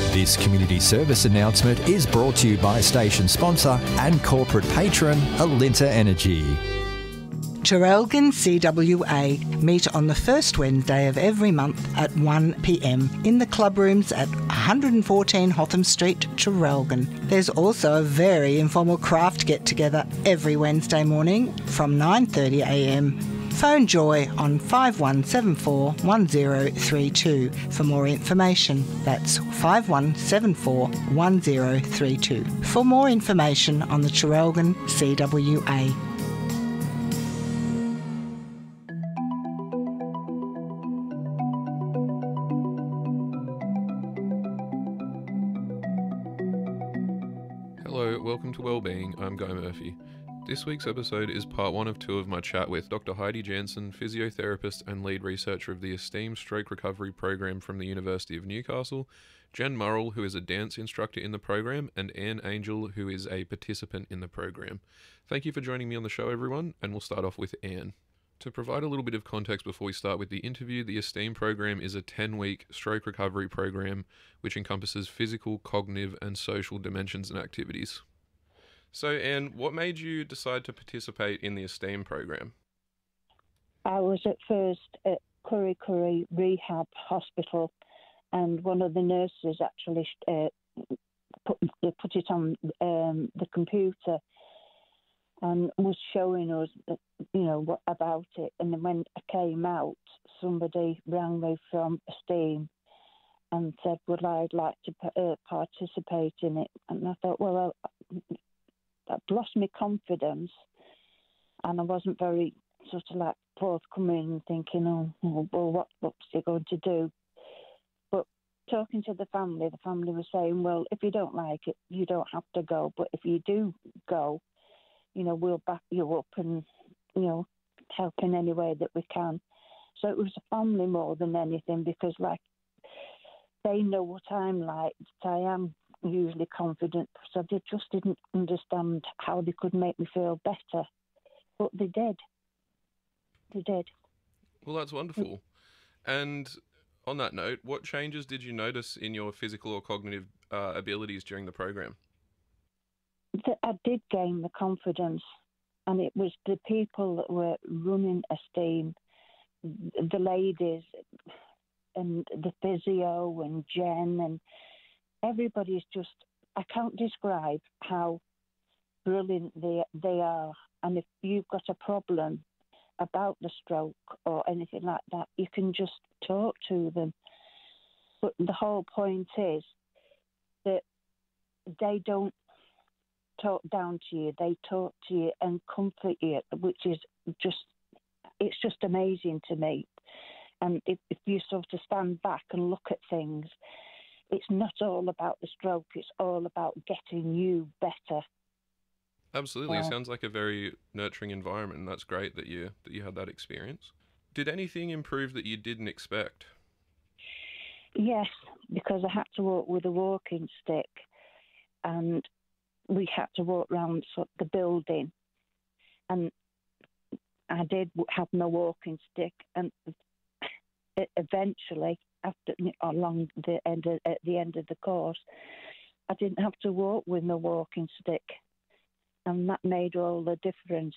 This community service announcement is brought to you by station sponsor and corporate patron Alinta Energy. Traralgon CWA meet on the first Wednesday of every month at 1 p.m. in the club rooms at 114 Hotham Street, Traralgon. There's also a very informal craft get-together every Wednesday morning from 9:30 a.m. Phone Joy on 5174 1032 for more information. That's 5174 1032 for more information on the Traralgon CWA. Hello, welcome to Wellbeing. I'm Guy Murphy. This week's episode is part one of two of my chat with Dr. Heidi Jansen, physiotherapist and lead researcher of the esteemed stroke recovery program from the University of Newcastle, Jen Murrell, who is a dance instructor in the program, and Anne Angel, who is a participant in the program. Thank you for joining me on the show, everyone, and we'll start off with Anne. To provide a little bit of context before we start with the interview, the esteemed program is a 10-week stroke recovery program which encompasses physical, cognitive and social dimensions and activities. So, Anne, what made you decide to participate in the esteemed program? I was at first at Curry Curry Rehab Hospital, and one of the nurses actually put it on the computer and was showing us, what about it. And then when I came out, somebody rang me from Esteem and said, would I like to participate in it? And I thought, well, I'd lost my confidence, and I wasn't very sort of like forthcoming, thinking, well, what's he going to do? But talking to the family was saying, well, if you don't like it, you don't have to go. But if you do go, we'll back you up and, help in any way that we can. So it was a family more than anything, because like they know what I'm like. I am usually confident, so they just didn't understand how they could make me feel better. But they did. Well, that's wonderful. And on that note, what changes did you notice in your physical or cognitive abilities during the program? I did gain the confidence, and it was the people that were running Esteem, the ladies and the physio and Jen, and everybody's just, I can't describe how brilliant they are. And if you've got a problem about the stroke or anything like that, you can just talk to them. But the whole point is that they don't talk down to you, they talk to you and comfort you, which is it's just amazing to me. And if you sort of stand back and look at things, it's not all about the stroke, it's all about getting you better. Absolutely. It sounds like a very nurturing environment, and that's great that you had that experience. Did anything improve that you didn't expect? Yes, because I had to walk with a walking stick, and we had to walk around the building, and I did have my walking stick, and eventually, at the end of the course, I didn't have to walk with my walking stick, and that made all the difference.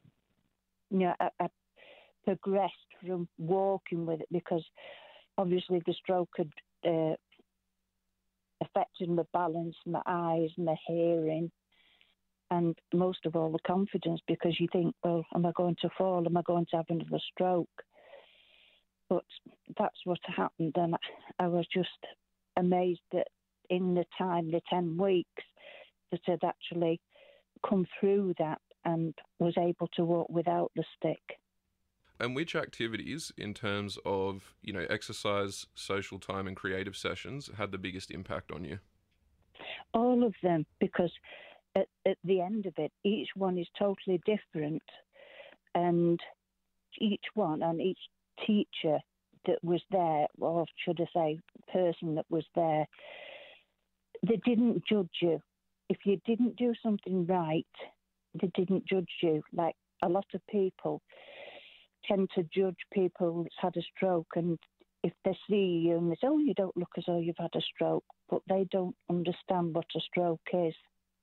I progressed from walking with it, because obviously the stroke had affected my balance, my eyes, my hearing, and most of all the confidence, because you think, well, am I going to fall? Am I going to have another stroke? But that's what happened, and I was just amazed that in the 10 weeks, that I'd actually come through that and was able to walk without the stick. And which activities, in terms of, exercise, social time and creative sessions, had the biggest impact on you? All of them, because at the end of it, each one is totally different, and each one and each teacher that was there, or should I say person that was there, they didn't judge you. If you didn't do something right, they didn't judge you. Like a lot of people tend to judge people that's had a stroke, and if they see you and they say, oh, you don't look as though you've had a stroke, but they don't understand what a stroke is.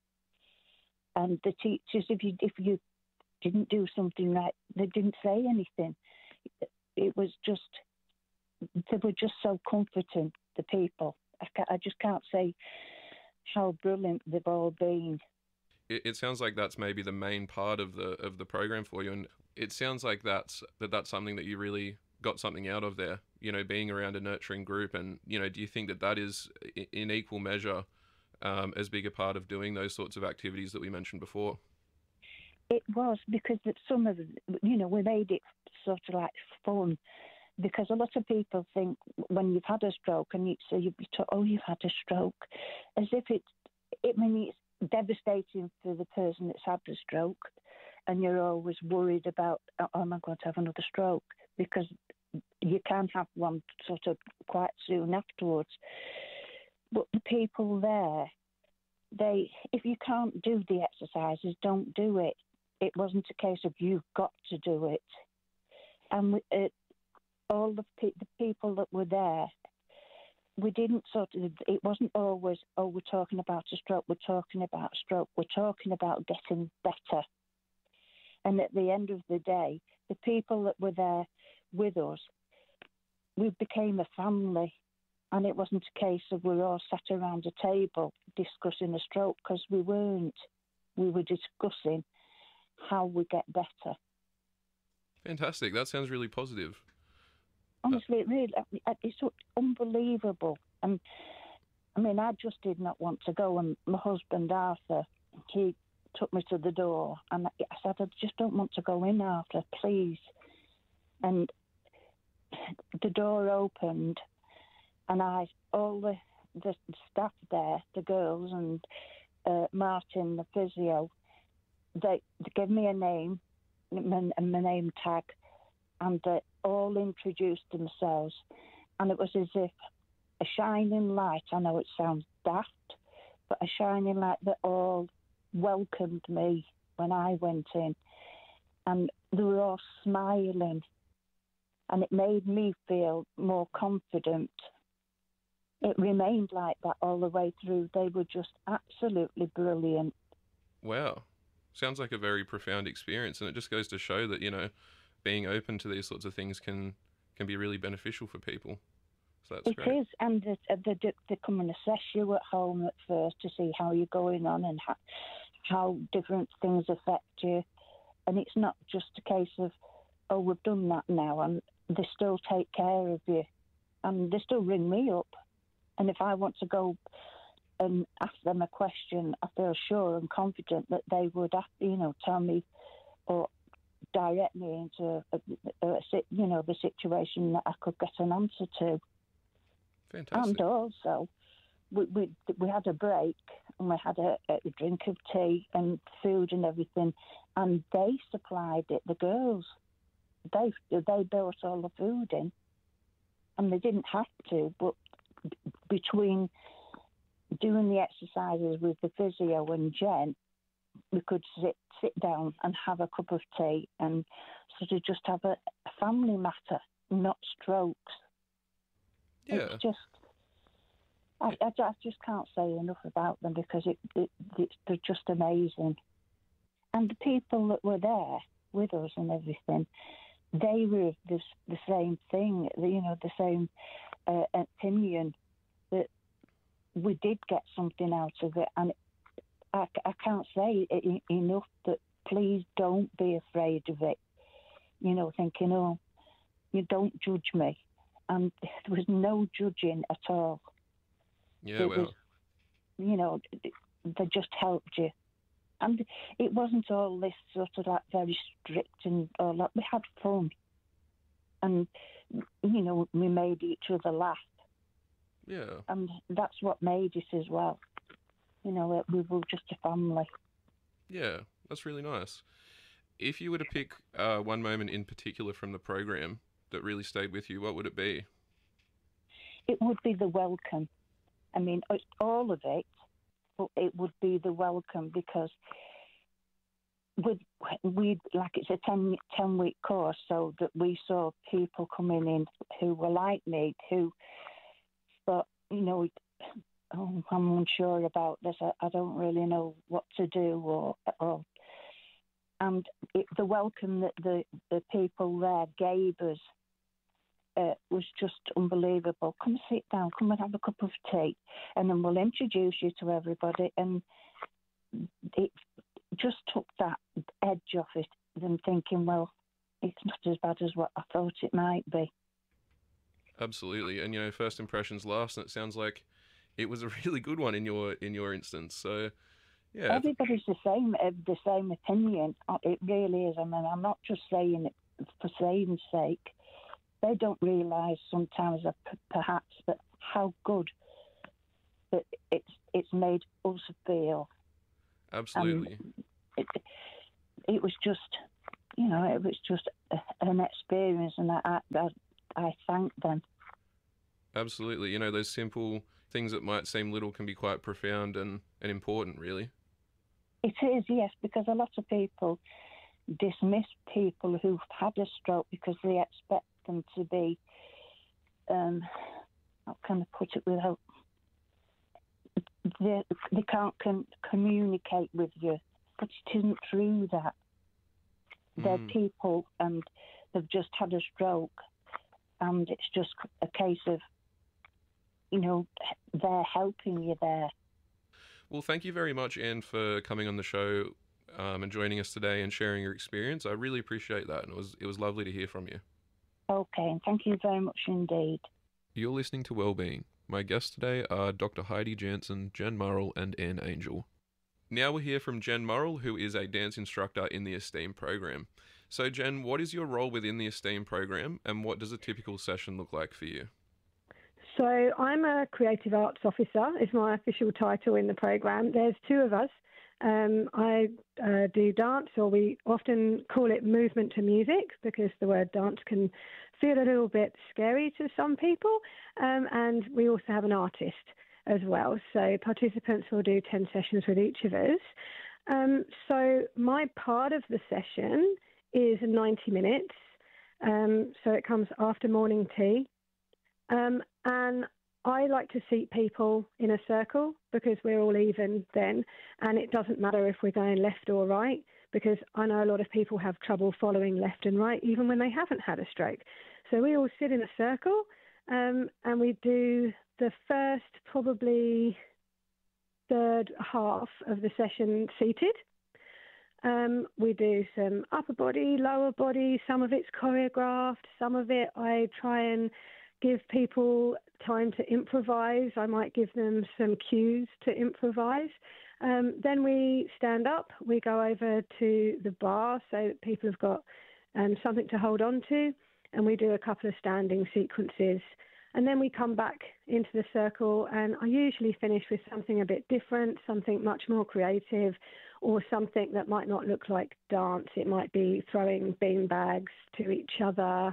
And the teachers, if you didn't do something right, they didn't say anything. It was just, they were just so comforting, the people. I just can't say how brilliant they've all been. It sounds like that's maybe the main part of the program for you, and it sounds like that's something that you really got something out of there. You know, being around a nurturing group, and you know, do you think that is in equal measure as big a part of doing those sorts of activities that we mentioned before? It was, because some of we made it sort of like fun, because a lot of people think when you've had a stroke and you've had a stroke, as if it's devastating for the person that's had the stroke, and you're always worried about, oh, am I going to have another stroke? Because you can have one sort of quite soon afterwards. But the people there, if you can't do the exercises, don't do it. It wasn't a case of you've got to do it. And all the people that were there, we didn't it wasn't always, oh, we're talking about a stroke, we're talking about stroke, we're talking about getting better. And at the end of the day, the people that were there with us, we became a family. And it wasn't a case of we're all sat around a table discussing a stroke, because we weren't. We were discussing how we get better. Fantastic. That sounds really positive. Honestly, it's unbelievable. And I mean, I just did not want to go. And my husband, Arthur, he took me to the door. And I said, I just don't want to go in, Arthur, please. And the door opened, and all the staff there, the girls and Martin, the physio, they gave me a name and my name tag, and they all introduced themselves. And it was as if a shining light, I know it sounds daft, but a shining light that all welcomed me when I went in. And they were all smiling, and it made me feel more confident. It remained like that all the way through. They were just absolutely brilliant. Wow. Sounds like a very profound experience, and it just goes to show that, you know, being open to these sorts of things can be really beneficial for people. So that's great. It is, and they come and assess you at home at first to see how you're going on and how different things affect you. And it's not just a case of, oh, we've done that now, and they still take care of you. And they still ring me up. And if I want to go and ask them a question, I feel sure and confident that they would, tell me or direct me into the situation that I could get an answer to. Fantastic. And also, we had a break, and we had a drink of tea and food and everything, and they supplied it. The girls, they brought all the food in, and they didn't have to, but between doing the exercises with the physio and Jen, we could sit down and have a cup of tea and sort of just have a family matter, not strokes. Yeah. It's just, I just can't say enough about them, because they're just amazing. And the people that were there with us and everything, they were the same thing, the same opinion, that we did get something out of it. And I can't say it enough that please don't be afraid of it. Thinking, oh, you don't judge me. And there was no judging at all. Yeah, well. They just helped you. And it wasn't all this sort of like very strict and all that. We had fun. And, we made each other laugh. Yeah. And that's what made it as well. We were just a family. Yeah, that's really nice. If you were to pick one moment in particular from the program that really stayed with you, what would it be? It would be the welcome. I mean, all of it, but it would be the welcome, because we like it's a 10-week course, so that we saw people coming in who were like me, who thought, I'm unsure about this. I don't really know what to do, and the welcome that the people there gave us was just unbelievable. Come sit down, come and have a cup of tea, and then we'll introduce you to everybody. And it just took that edge off it, and thinking, well, it's not as bad as what I thought it might be. Absolutely, and first impressions last, and it sounds like it was a really good one in your instance. So, yeah, everybody's the same opinion. It really is. I mean, I'm not just saying it for saying's sake. They don't realise sometimes, perhaps, that how good that it's made us feel. Absolutely. It was just, it was just an experience, and I thank them. Absolutely. Those simple things that might seem little can be quite profound and important, really. It is, yes, because a lot of people dismiss people who've had a stroke because they expect them to be, how can I put it without, they can't communicate with you, but it isn't true that. They're people and they've just had a stroke, and it's just a case of, they're helping you there. Well, thank you very much, Anne, for coming on the show and joining us today and sharing your experience. I really appreciate that, and it was lovely to hear from you. Okay, and thank you very much indeed. You're listening to Wellbeing. My guests today are Dr. Heidi Jansen, Jen Murrell, and Anne Angel. Now we'll hear from Jen Murrell, who is a dance instructor in the Esteem program. So, Jen, what is your role within the Esteem program, and what does a typical session look like for you? So I'm a creative arts officer, is my official title in the program. There's two of us. I do dance, or we often call it movement to music, because the word dance can feel a little bit scary to some people. And we also have an artist as well. So participants will do 10 sessions with each of us. So my part of the session is 90 minutes. So it comes after morning tea. And I like to seat people in a circle because we're all even then. And it doesn't matter if we're going left or right, because I know a lot of people have trouble following left and right, even when they haven't had a stroke. So we all sit in a circle and we do the first, probably third half of the session seated. We do some upper body, lower body. Some of it's choreographed. Some of it I try and give people time to improvise. I might give them some cues to improvise. Then we stand up. We go over to the bar so that people have got something to hold on to, and we do a couple of standing sequences. And then we come back into the circle, and I usually finish with something a bit different, something much more creative, or something that might not look like dance. It might be throwing bean bags to each other,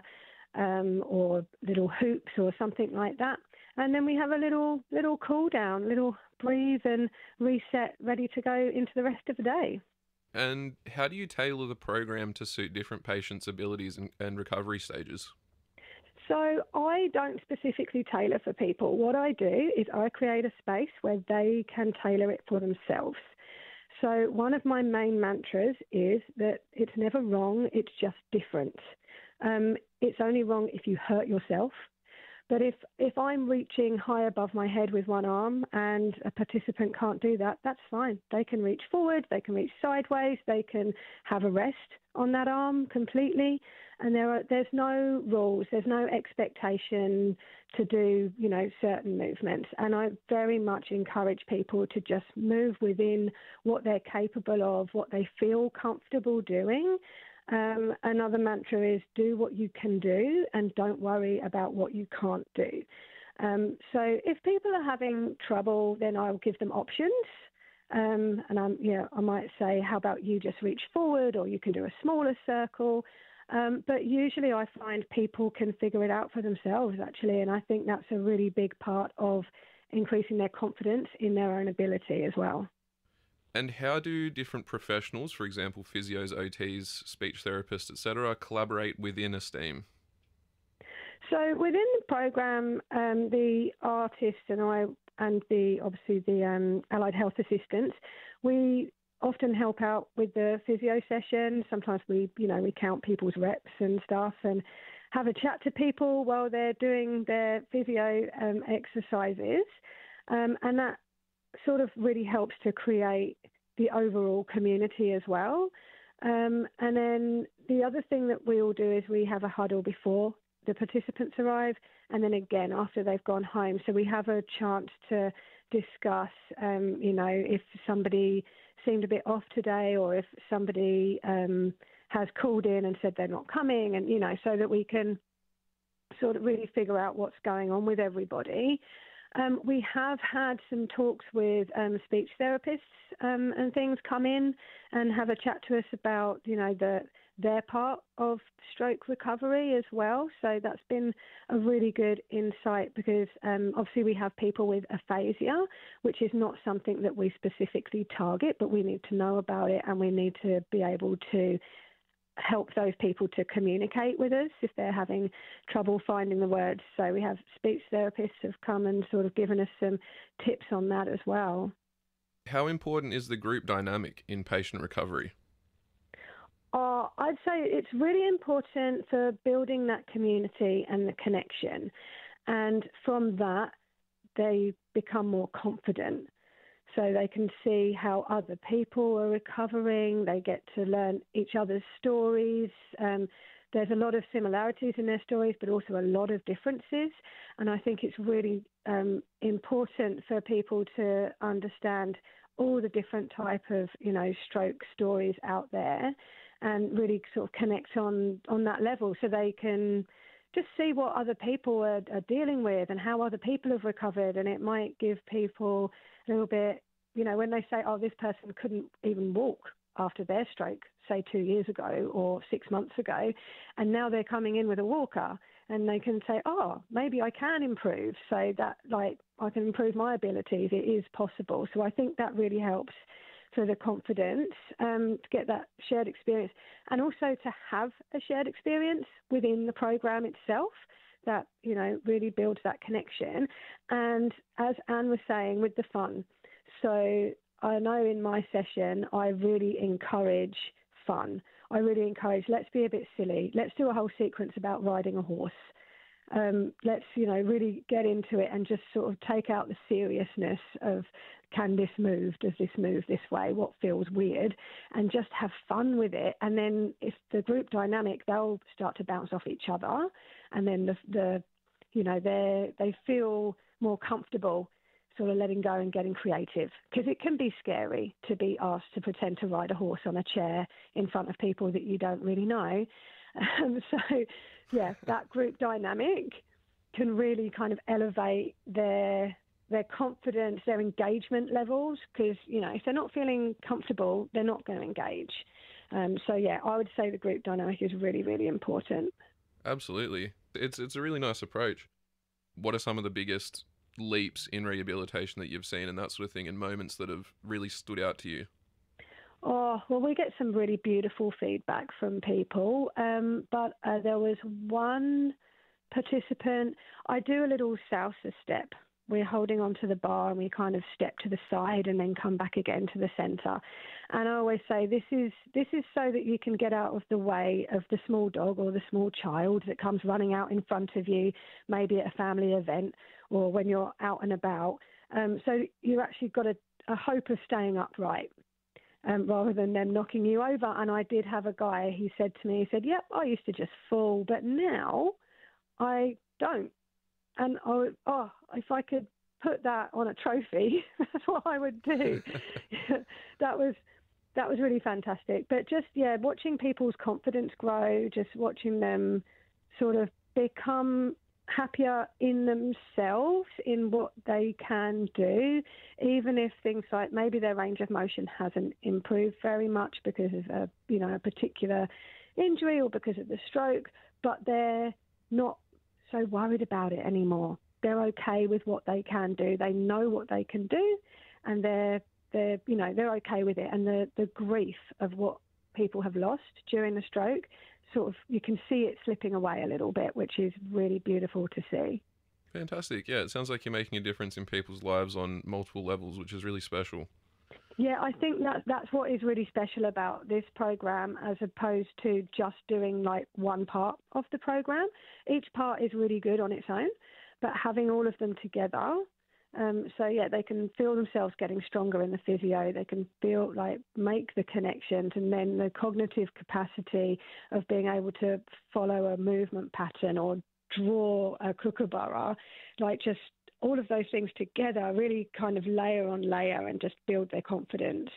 or little hoops or something like that. And then we have a little cool down, little breathe and reset, ready to go into the rest of the day. And how do you tailor the program to suit different patients' abilities and recovery stages? So I don't specifically tailor for people. What I do is I create a space where they can tailor it for themselves. So one of my main mantras is that it's never wrong, it's just different. It's only wrong if you hurt yourself. But if I'm reaching high above my head with one arm and a participant can't do that, that's fine. They can reach forward, they can reach sideways, they can have a rest on that arm completely. And there's no rules, there's no expectation to do, certain movements. And I very much encourage people to just move within what they're capable of, what they feel comfortable doing. Another mantra is do what you can do and don't worry about what you can't do. So if people are having trouble, then I'll give them options. And I might say, how about you just reach forward, or you can do a smaller circle. But usually I find people can figure it out for themselves, actually. And I think that's a really big part of increasing their confidence in their own ability as well. And how do different professionals, for example, physios, OTs, speech therapists, etc., collaborate within Esteem? So within the program, the artists and I, and obviously the allied health assistants, we often help out with the physio session. Sometimes we count people's reps and stuff and have a chat to people while they're doing their physio exercises, and that sort of really helps to create the overall community as well. And then the other thing that we all do is we have a huddle before the participants arrive, and then again after they've gone home. So we have a chance to discuss, if somebody seemed a bit off today, or if somebody has called in and said they're not coming, and, so that we can sort of really figure out what's going on with everybody. We have had some talks with speech therapists and things come in and have a chat to us about, their part of stroke recovery as well. So that's been a really good insight because obviously we have people with aphasia, which is not something that we specifically target, but we need to know about it and we need to be able to help those people to communicate with us if they're having trouble finding the words. So we have speech therapists have come and sort of given us some tips on that as well. How important is the group dynamic in patient recovery? I'd say it's really important for building that community and the connection. And from that, they become more confident. So they can see how other people are recovering. They get to learn each other's stories. There's a lot of similarities in their stories, but also a lot of differences. And I think it's really important for people to understand all the different type of, stroke stories out there and really sort of connect on that level so they can just see what other people are dealing with and how other people have recovered. And it might give people a little bit, when they say, oh, this person couldn't even walk after their stroke, say 2 years ago or 6 months ago, and now they're coming in with a walker and they can say, oh, maybe I can improve, so that I can improve my abilities. It is possible. So I think that really helps for the confidence to get that shared experience, and also to have a shared experience within the program itself that, really builds that connection. And as Anne was saying, with the fun. So I know in my session, I really encourage fun. I really encourage, let's be a bit silly. Let's do a whole sequence about riding a horse. Let's, really get into it and just sort of take out the seriousness of, can this move? Does this move this way? What feels weird? And just have fun with it. And then if the group dynamic, they'll start to bounce off each other. And then they feel more comfortable sort of letting go and getting creative, because it can be scary to be asked to pretend to ride a horse on a chair in front of people that you don't really know. That group dynamic can really kind of elevate their confidence, their engagement levels, because, if they're not feeling comfortable, they're not going to engage. I would say the group dynamic is really, really important. Absolutely. It's a really nice approach. What are some of the biggest leaps in rehabilitation that you've seen and that sort of thing, and moments that have really stood out to you? Oh, well, we get some really beautiful feedback from people, but there was one participant. I do a little salsa step. We're holding onto the bar and we kind of step to the side and then come back again to the centre. And I always say this is so that you can get out of the way of the small dog or the small child that comes running out in front of you, maybe at a family event or when you're out and about. So you actually got a hope of staying upright. Rather than them knocking you over. And I did have a guy, he said to me, yep, I used to just fall, but now I don't. And if I could put that on a trophy, that's what I would do. That was really fantastic. But just, watching people's confidence grow, just watching them sort of become happier in themselves, in what they can do, even if things like maybe their range of motion hasn't improved very much because of a particular injury or because of the stroke, but they're not so worried about it anymore. They're okay with what they can do. They know what they can do, and they're they're okay with it, and the grief of what people have lost during the stroke, sort of, you can see it slipping away a little bit, which is really beautiful to see. Fantastic. Yeah, it sounds like you're making a difference in people's lives on multiple levels, which is really special. Yeah, I think that's what is really special about this program, as opposed to just doing like one part of the program. Each part is really good on its own, but having all of them together, they can feel themselves getting stronger in the physio. They can feel like make the connections, and then the cognitive capacity of being able to follow a movement pattern or draw a kookaburra, like just all of those things together really kind of layer on layer and just build their confidence.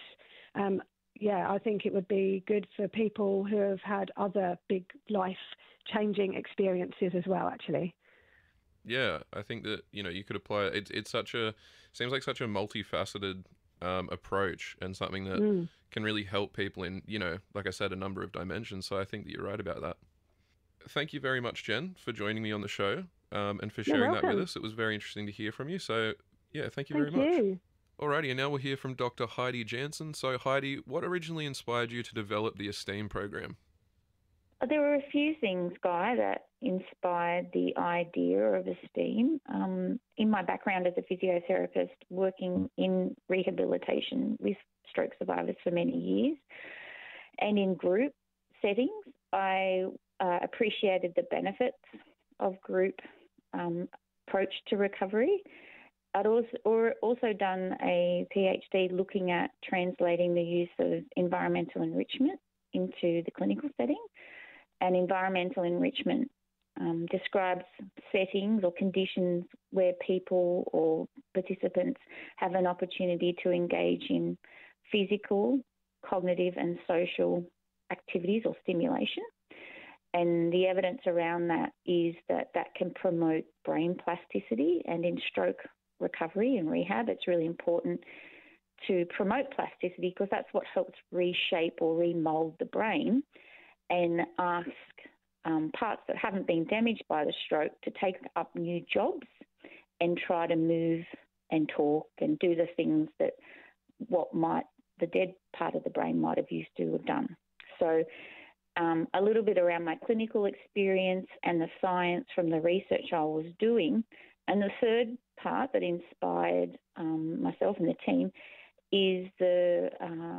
I think it would be good for people who have had other big life-changing experiences as well, actually. Yeah, I think that, you could apply it. It's seems like such a multifaceted approach, and something that can really help people in, like I said, a number of dimensions. So I think that you're right about that. Thank you very much, Jen, for joining me on the show and for sharing that with us. It was very interesting to hear from you. So, yeah, thank you very much. Thank you. Alrighty, and now we'll hear from Dr. Heidi Jansen. So, Heidi, what originally inspired you to develop the ESTEAM program? There were a few things, Guy, that inspired the idea of ESTEAM. In my background as a physiotherapist, working in rehabilitation with stroke survivors for many years, and in group settings, I appreciated the benefits of group approach to recovery. I'd also done a PhD looking at translating the use of environmental enrichment into the clinical setting. And environmental enrichment describes settings or conditions where people or participants have an opportunity to engage in physical, cognitive and social activities or stimulation. And the evidence around that is that can promote brain plasticity, and in stroke recovery and rehab, it's really important to promote plasticity because that's what helps reshape or remould the brain and ask parts that haven't been damaged by the stroke to take up new jobs and try to move and talk and do the things that the dead part of the brain might have used to have done. So a little bit around my clinical experience and the science from the research I was doing. And the third part that inspired myself and the team is the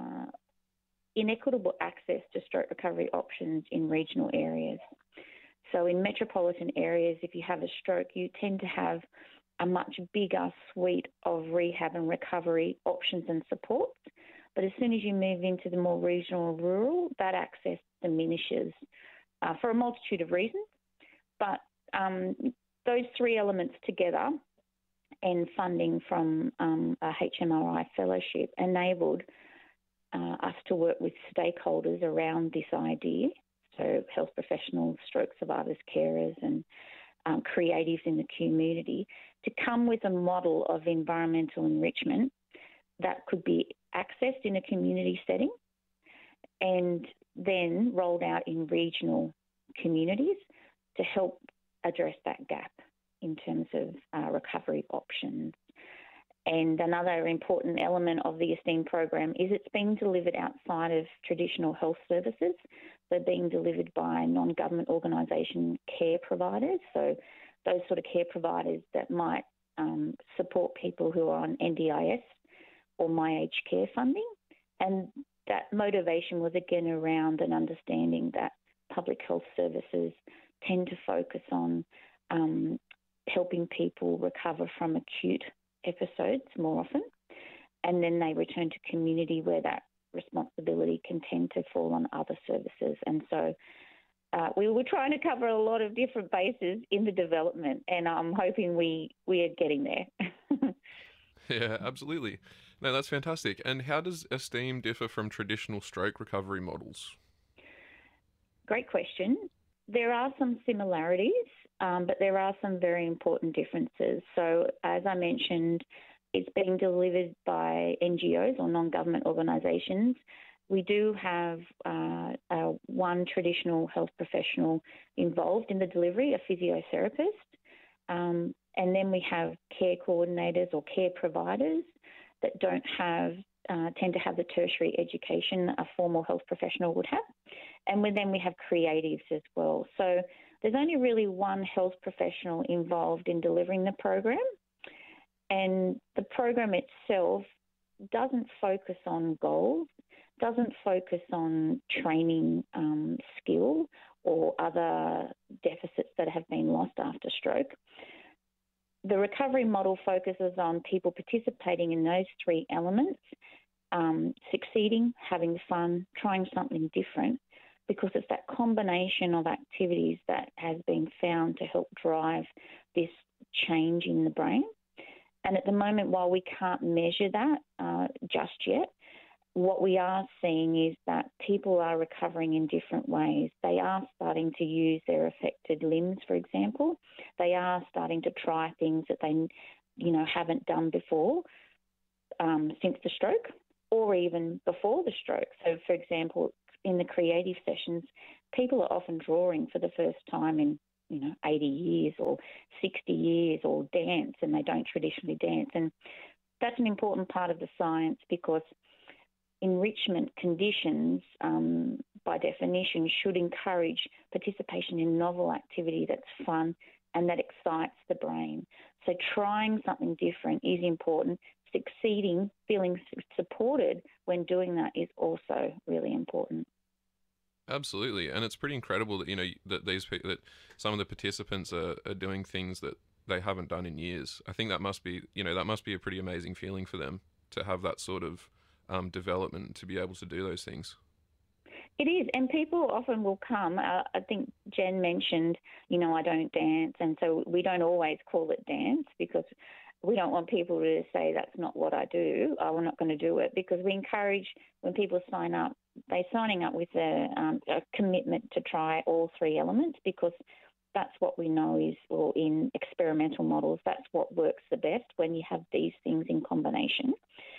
inequitable access to stroke recovery options in regional areas. So in metropolitan areas, if you have a stroke, you tend to have a much bigger suite of rehab and recovery options and supports. But as soon as you move into the more regional or rural, that access diminishes for a multitude of reasons. But those three elements together and funding from a HMRI fellowship enabled us to work with stakeholders around this idea, so health professionals, stroke survivors, carers and creatives in the community, to come with a model of environmental enrichment that could be accessed in a community setting and then rolled out in regional communities to help address that gap in terms of recovery options. And another important element of the ESTEAM program is it's being delivered outside of traditional health services. They're being delivered by non-government organisation care providers, so those sort of care providers that might support people who are on NDIS or My Aged Care funding. And that motivation was again around an understanding that public health services tend to focus on helping people recover from acute episodes more often, and then they return to community where that responsibility can tend to fall on other services. And so we were trying to cover a lot of different bases in the development, and I'm hoping we are getting there. Yeah, absolutely. No, that's fantastic. And how does ESTEAM differ from traditional stroke recovery models? Great question. There are some similarities, but there are some very important differences. So as I mentioned, it's being delivered by NGOs or non-government organisations. We do have one traditional health professional involved in the delivery, a physiotherapist, and then we have care coordinators or care providers that don't have tend to have the tertiary education a formal health professional would have. And then we have creatives as well. So there's only really one health professional involved in delivering the program. And the program itself doesn't focus on goals, doesn't focus on training skill or other deficits that have been lost after stroke. The recovery model focuses on people participating in those three elements, succeeding, having fun, trying something different, because it's that combination of activities that has been found to help drive this change in the brain. And at the moment, while we can't measure that just yet, what we are seeing is that people are recovering in different ways. They are starting to use their affected limbs, for example. They are starting to try things that they, haven't done before since the stroke or even before the stroke. So, for example, in the creative sessions, people are often drawing for the first time in 80 years or 60 years, or dance, and they don't traditionally dance. And that's an important part of the science, because enrichment conditions, by definition, should encourage participation in novel activity that's fun and that excites the brain. So trying something different is important. Succeeding, feeling supported when doing that is also really important. Absolutely, and it's pretty incredible that that some of the participants are doing things that they haven't done in years. I think that must be a pretty amazing feeling for them to have that sort of development, to be able to do those things. It is, and people often will come. I think Jen mentioned, I don't dance, and so we don't always call it dance, because we don't want people to say that's not what I do. We're not going to do it, because we encourage, when people sign up, they're signing up with a commitment to try all three elements, because that's what we know is, or in experimental models, that's what works the best when you have these things in combination.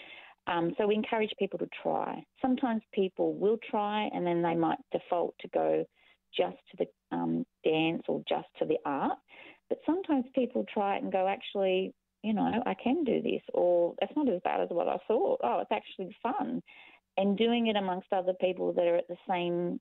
So we encourage people to try. Sometimes people will try and then they might default to go just to the dance or just to the art. But sometimes people try it and go, actually, I can do this, or it's not as bad as what I thought. Oh, it's actually fun. And doing it amongst other people that are at the same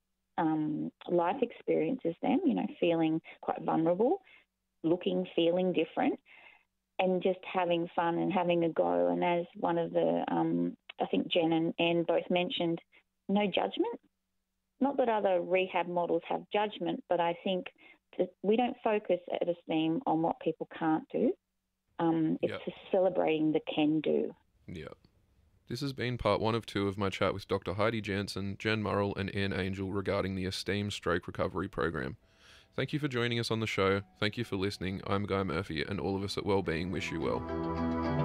life experience as them, feeling quite vulnerable, feeling different, and just having fun and having a go. And as one of the, I think Jen and Anne both mentioned, no judgment. Not that other rehab models have judgment, but I think that we don't focus at Esteem on what people can't do. It's just celebrating the can do. Yeah. This has been part 1 of 2 of my chat with Dr. Heidi Jansen, Jen Murrell and Anne Angel regarding the Esteem Stroke Recovery Program. Thank you for joining us on the show. Thank you for listening. I'm Guy Murphy, and all of us at Wellbeing wish you well.